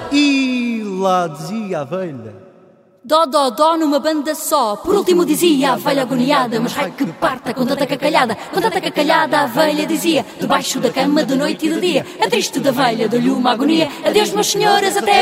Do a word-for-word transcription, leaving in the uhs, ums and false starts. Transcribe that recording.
E lá dizia a velha: Dó, dó, dó numa banda só. Por último dizia a velha agoniada: mas raio que parta com tanta cacalhada. Com tanta cacalhada a velha dizia: debaixo da cama de noite e de dia. A triste da velha deu-lhe uma agonia. Adeus, meus senhores, até